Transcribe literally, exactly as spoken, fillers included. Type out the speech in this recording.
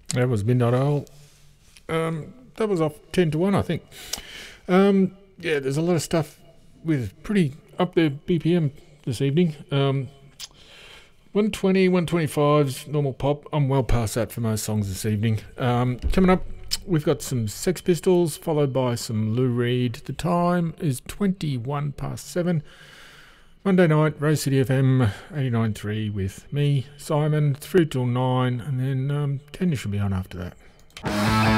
That was Midnight Oil. Um, that was off ten to one, I think. Um, yeah, there's a lot of stuff with pretty up there B P M this evening. Um, one twenty, one twenty-five's normal pop. I'm well past that for most songs this evening. Um, coming up, we've got some Sex Pistols, followed by some Lou Reed. The time is twenty-one past seven. Monday night, Rose City F M eighty-nine point three with me, Simon, through till nine, and then um, ten should be on after that.